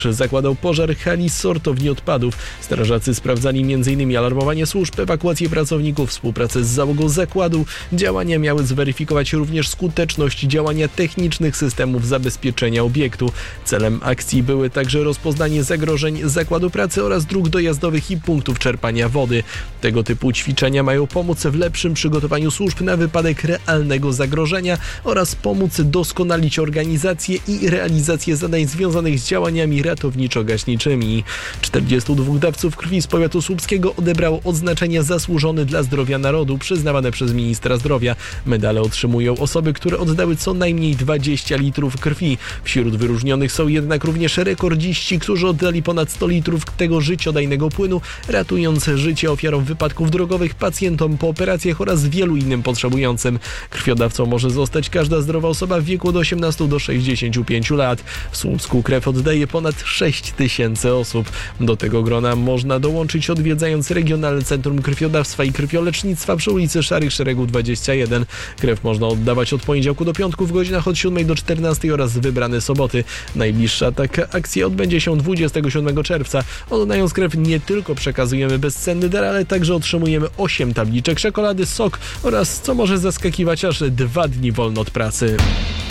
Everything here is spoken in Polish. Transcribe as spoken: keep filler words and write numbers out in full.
Zakładał pożar hali sortowni odpadów. Strażacy sprawdzali m in alarmowanie służb, ewakuację pracowników, współpracę z załogą zakładu. Działania miały zweryfikować również skuteczność działania technicznych systemów zabezpieczenia obiektu. Celem akcji były także rozpoznanie zagrożeń zakładu pracy oraz dróg dojazdowych i punktów czerpania wody. Tego typu ćwiczenia mają pomóc w lepszym przygotowaniu służb na wypadek realnego zagrożenia oraz pomóc doskonalić organizację i realizację zadań związanych z działaniami ratowniczo-gaśniczymi. czterdziestu dwóch dawców krwi z powiatu słupskiego odebrało odznaczenia zasłużone dla zdrowia narodu przyznawane przez ministra zdrowia. Medale otrzymują osoby, które oddały co najmniej dwadzieścia litrów krwi. Wśród wyróżnionych są jednak również rekordziści, którzy oddali ponad sto litrów tego życiodajnego płynu, ratując życie ofiarom wypadków drogowych, pacjentom po operacjach oraz wielu innym potrzebującym. Krwiodawcą może zostać każda zdrowa osoba w wieku od osiemnastu do sześćdziesięciu pięciu lat. W Słupsku krew oddaje ponad sześć tysięcy osób. Do tego grona można dołączyć odwiedzając Regionalne Centrum Krwiodawstwa i Krwiolecznictwa przy ulicy Szarych Szeregów dwadzieścia jeden. Krew można oddawać od poniedziałku do piątku w godzinach od siódmej do czternastej oraz wybrane soboty. Najbliższa taka akcja odbędzie się dwudziestego siódmego czerwca. Oddając krew nie tylko przekazujemy bezcenny dar, ale także otrzymujemy osiem tabliczek czekolady, sok oraz, co może zaskakiwać, aż dwa dni wolno od pracy.